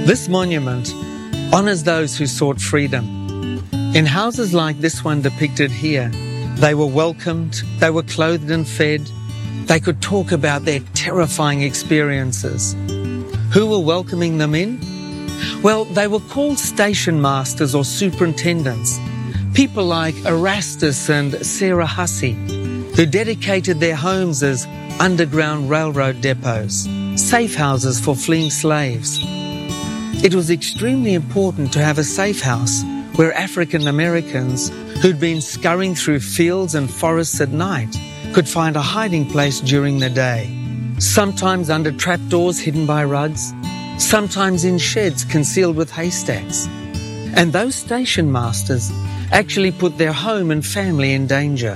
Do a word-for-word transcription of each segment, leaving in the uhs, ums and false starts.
This monument honors those who sought freedom. In houses like this one depicted here, they were welcomed, they were clothed and fed, they could talk about their terrifying experiences. Who were welcoming them in? Well, they were called station masters or superintendents, people like Erastus and Sarah Hussey, who dedicated their homes as underground railroad depots, safe houses for fleeing slaves. It was extremely important to have a safe house where African Americans who'd been scurrying through fields and forests at night could find a hiding place during the day, sometimes under trapdoors hidden by rugs, sometimes in sheds concealed with haystacks. And those station masters actually put their home and family in danger.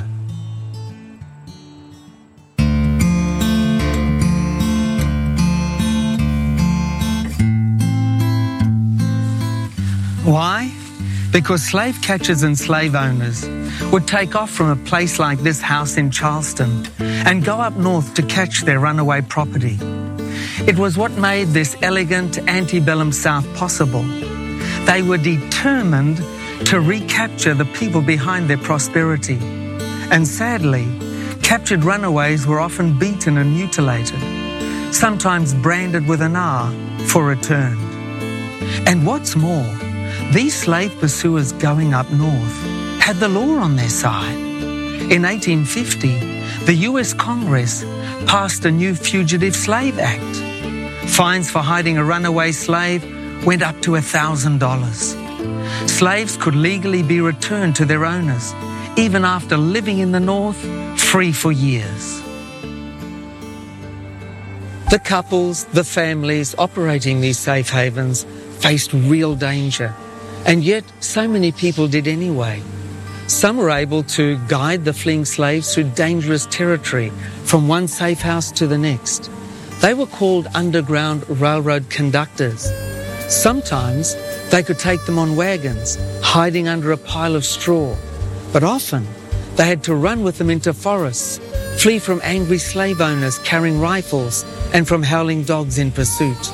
Why? Because slave catchers and slave owners would take off from a place like this house in Charleston and go up north to catch their runaway property. It was what made this elegant antebellum South possible. They were determined to recapture the people behind their prosperity. And sadly, captured runaways were often beaten and mutilated, sometimes branded with an R for returned. And what's more, these slave pursuers going up north had the law on their side. In eighteen fifty, the U S Congress passed a new Fugitive Slave Act. Fines for hiding a runaway slave went up to one thousand dollars. Slaves could legally be returned to their owners, even after living in the North free for years. The couples, the families operating these safe havens faced real danger. And yet, so many people did anyway. Some were able to guide the fleeing slaves through dangerous territory from one safe house to the next. They were called underground railroad conductors. Sometimes they could take them on wagons, hiding under a pile of straw. But often, they had to run with them into forests, flee from angry slave owners carrying rifles, and from howling dogs in pursuit.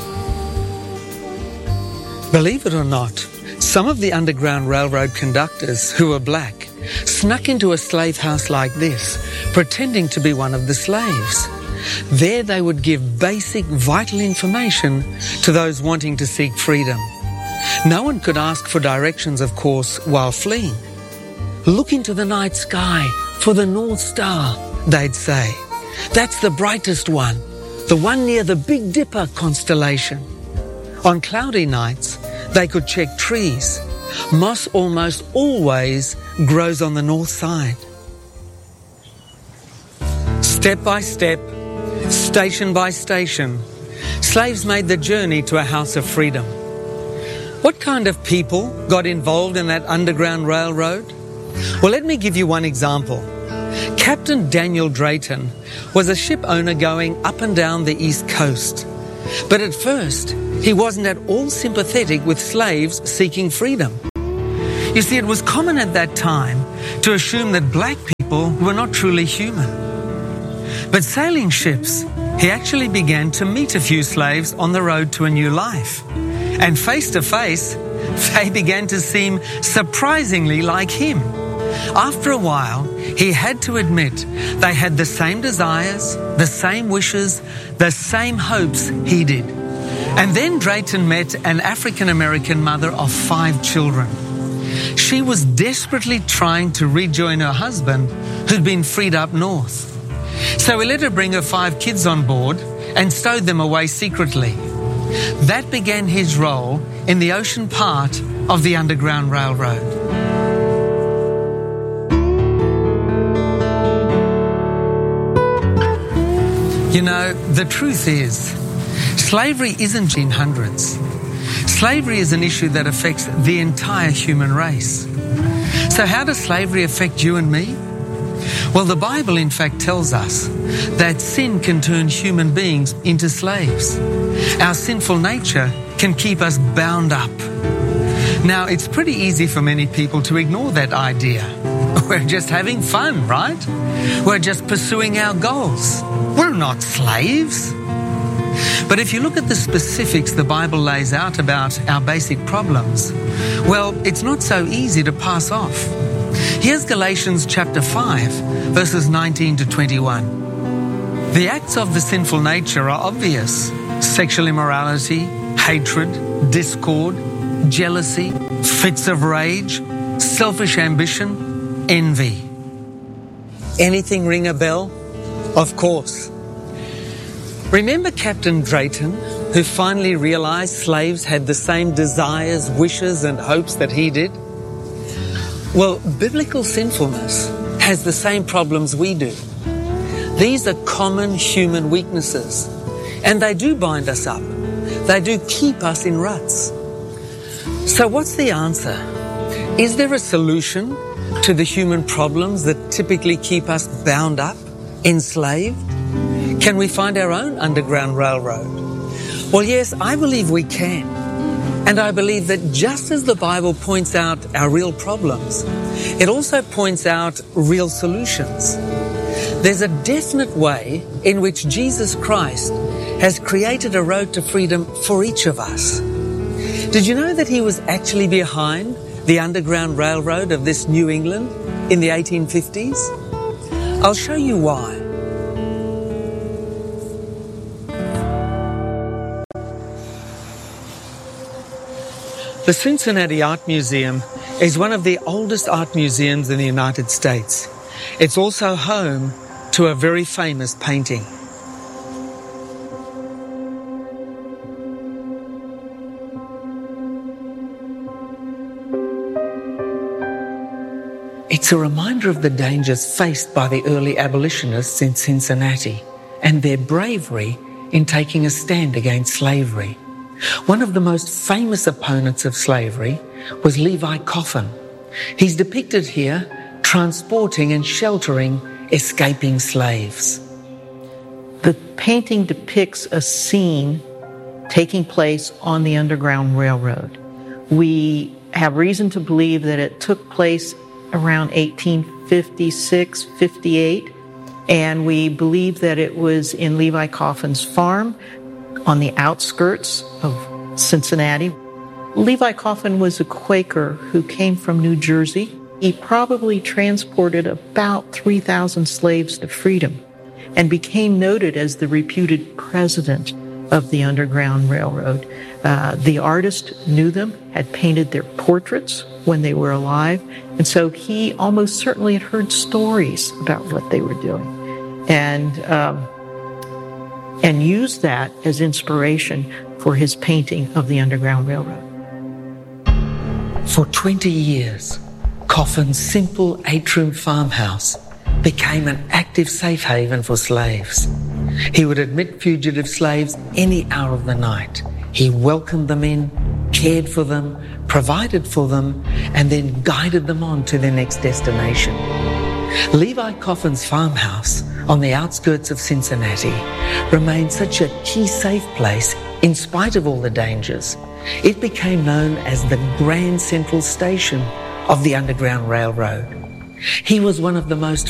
Believe it or not, some of the Underground Railroad conductors, who were black, snuck into a slave house like this, pretending to be one of the slaves. There they would give basic, vital information to those wanting to seek freedom. No one could ask for directions, of course, while fleeing. "Look into the night sky for the North Star," they'd say. "That's the brightest one, the one near the Big Dipper constellation." On cloudy nights, they could check trees. Moss almost always grows on the north side. Step by step, station by station, slaves made the journey to a house of freedom. What kind of people got involved in that Underground Railroad? Well, let me give you one example. Captain Daniel Drayton was a ship owner going up and down the East Coast. But at first, he wasn't at all sympathetic with slaves seeking freedom. You see, it was common at that time to assume that black people were not truly human. But sailing ships, he actually began to meet a few slaves on the road to a new life. And face to face, they began to seem surprisingly like him. After a while, he had to admit they had the same desires, the same wishes, the same hopes he did. And then Drayton met an African-American mother of five children. She was desperately trying to rejoin her husband who'd been freed up north. So he let her bring her five kids on board and stowed them away secretly. That began his role in the ocean part of the Underground Railroad. You know, the truth is, slavery isn't in hundreds. Slavery is an issue that affects the entire human race. So how does slavery affect you and me? Well, the Bible in fact tells us that sin can turn human beings into slaves. Our sinful nature can keep us bound up. Now, it's pretty easy for many people to ignore that idea. We're just having fun, right? We're just pursuing our goals. We're not slaves. But if you look at the specifics the Bible lays out about our basic problems, well, it's not so easy to pass off. Here's Galatians chapter five, verses nineteen to twenty-one. The acts of the sinful nature are obvious: sexual immorality, hatred, discord, jealousy, fits of rage, selfish ambition, envy. Anything ring a bell? Of course. Remember Captain Drayton, who finally realized slaves had the same desires, wishes, and hopes that he did? Well, biblical sinfulness has the same problems we do. These are common human weaknesses, and they do bind us up. They do keep us in ruts. So what's the answer? Is there a solution to the human problems that typically keep us bound up, enslaved? Can we find our own underground railroad? Well, yes, I believe we can. And I believe that just as the Bible points out our real problems, it also points out real solutions. There's a definite way in which Jesus Christ has created a road to freedom for each of us. Did you know that he was actually behind the Underground Railroad of this New England in the eighteen fifties? I'll show you why. The Cincinnati Art Museum is one of the oldest art museums in the United States. It's also home to a very famous painting. It's a reminder of the dangers faced by the early abolitionists in Cincinnati and their bravery in taking a stand against slavery. One of the most famous opponents of slavery was Levi Coffin. He's depicted here transporting and sheltering escaping slaves. The painting depicts a scene taking place on the Underground Railroad. We have reason to believe that it took place around eighteen fifty-six, fifty-eight, and we believe that it was in Levi Coffin's farm on the outskirts of Cincinnati. Levi Coffin was a Quaker who came from New Jersey. He probably transported about three thousand slaves to freedom and became noted as the reputed president of the Underground Railroad. Uh, the artist knew them, had painted their portraits when they were alive, and so he almost certainly had heard stories about what they were doing and um, and used that as inspiration for his painting of the Underground Railroad. For twenty years, Coffin's simple eight-room farmhouse became an active safe haven for slaves. He would admit fugitive slaves any hour of the night. He welcomed them in, cared for them, provided for them, and then guided them on to their next destination. Levi Coffin's farmhouse on the outskirts of Cincinnati remained such a key safe place in spite of all the dangers. It became known as the Grand Central Station of the Underground Railroad. He was one of the most